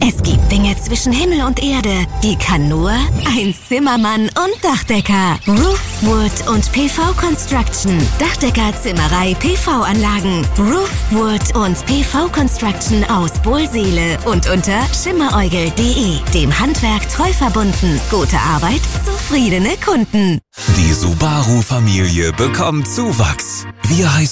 Es gibt Dinge zwischen Himmel und Erde, die kann nur ein Zimmermann und Dachdecker. Roof, Wood und PV Construction. Dachdecker, Zimmerei, PV-Anlagen. Roof, Wood und PV Construction aus Bohlseele und unter schimmeräugel.de. Dem Handwerk treu verbunden. Gute Arbeit, zufriedene Kunden. Die Subaru-Familie bekommt Zuwachs. Wir heißen